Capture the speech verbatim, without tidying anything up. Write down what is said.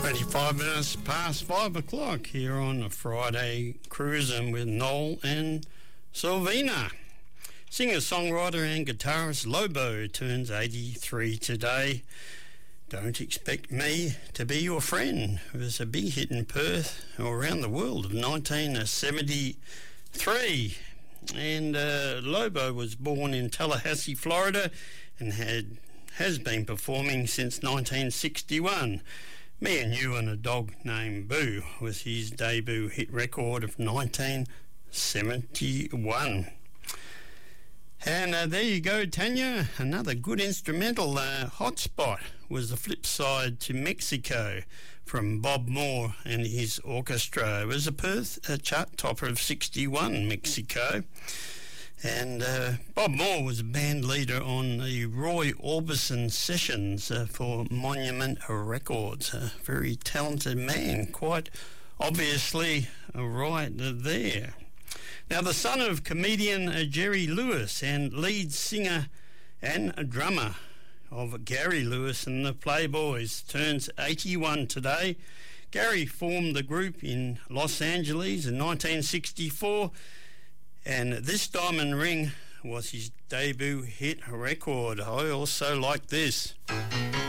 twenty-five minutes past five o'clock here on a Friday cruising with Noel and Sylvina. Singer-songwriter and guitarist Lobo turns eighty-three today. Don't Expect Me to Be Your Friend was a big hit in Perth or around the world of nineteen seventy-three. And uh, Lobo was born in Tallahassee, Florida, and had has been performing since nineteen sixty-one. Me and You and a Dog Named Boo was his debut hit record of nineteen seventy-one. And uh, there you go, Tanya. Another good instrumental. Uh, Hotspot was the flip side to Mexico from Bob Moore and his orchestra. It was a Perth a chart topper of sixty-one, Mexico. And uh, Bob Moore was a band leader on the Roy Orbison sessions uh, for Monument Records. A very talented man, quite obviously uh, right there. Now, the son of comedian uh, Jerry Lewis and lead singer and drummer of Gary Lewis and the Playboys turns eighty-one today. Gary formed the group in Los Angeles in nineteen sixty-four, and This Diamond Ring was his debut hit record. I also like this.